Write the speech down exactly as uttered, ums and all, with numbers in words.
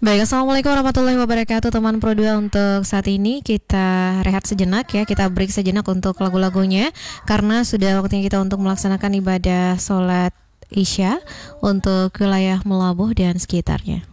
Baik, Assalamualaikum warahmatullahi wabarakatuh teman Pro dua. Untuk saat ini kita rehat sejenak ya, kita break sejenak untuk lagu-lagunya karena sudah waktunya kita untuk melaksanakan ibadah sholat Isya untuk wilayah Melabuh dan sekitarnya.